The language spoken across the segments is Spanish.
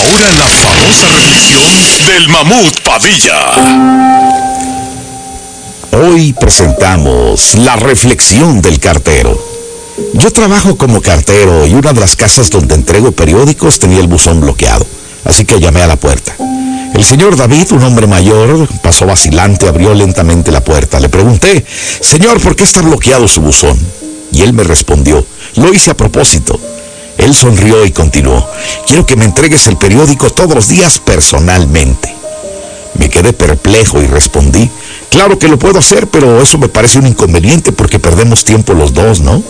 ahora la famosa reflexión del Mamut Padilla. Hoy presentamos la reflexión del cartero. Yo trabajo como cartero y una de las casas donde entrego periódicos tenía el buzón bloqueado, así que llamé a la puerta. El señor David, un hombre mayor, pasó vacilante, abrió lentamente la puerta. Le pregunté: señor, ¿por qué está bloqueado su buzón? Y él me respondió: lo hice a propósito. Él sonrió y continuó: quiero que me entregues el periódico todos los días personalmente. Me quedé perplejo y respondí: claro que lo puedo hacer, pero eso me parece un inconveniente porque perdemos tiempo los dos, ¿no?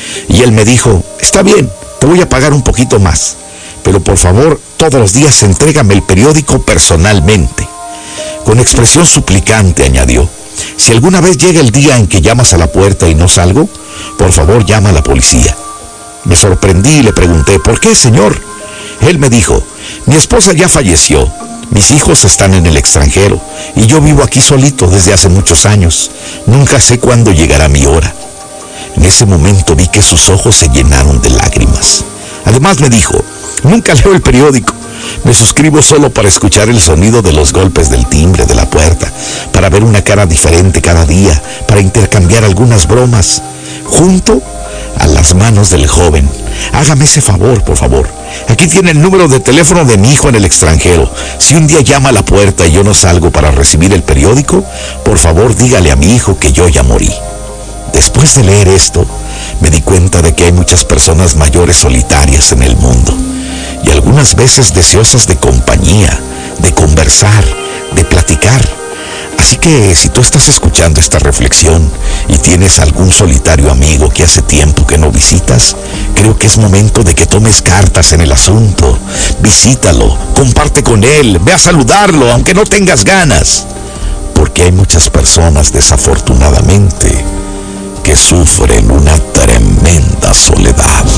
Y él me dijo: está bien, te voy a pagar un poquito más, pero por favor, todos los días entrégame el periódico personalmente. Con expresión suplicante añadió: si alguna vez llega el día en que llamas a la puerta y no salgo, por favor llama a la policía. Me sorprendí y le pregunté: ¿por qué, señor? Él me dijo: mi esposa ya falleció, mis hijos están en el extranjero y yo vivo aquí solito desde hace muchos años. Nunca sé cuándo llegará mi hora. En ese momento vi que sus ojos se llenaron de lágrimas. Además me dijo: nunca leo el periódico. Me suscribo solo para escuchar el sonido de los golpes del timbre de la puerta, para ver una cara diferente cada día, para intercambiar algunas bromas, junto a las manos del joven. Hágame ese favor, por favor. Aquí tiene el número de teléfono de mi hijo en el extranjero. Si un día llama a la puerta y yo no salgo para recibir el periódico, por favor dígale a mi hijo que yo ya morí. Después de leer esto, me di cuenta de que hay muchas personas mayores solitarias en el mundo, y algunas veces deseosas de compañía, de conversar, de platicar. Así que si tú estás escuchando esta reflexión y tienes algún solitario amigo que hace tiempo que no visitas, creo que es momento de que tomes cartas en el asunto. Visítalo, comparte con él, ve a saludarlo, aunque no tengas ganas. Porque hay muchas personas, desafortunadamente, que sufren una tremenda soledad.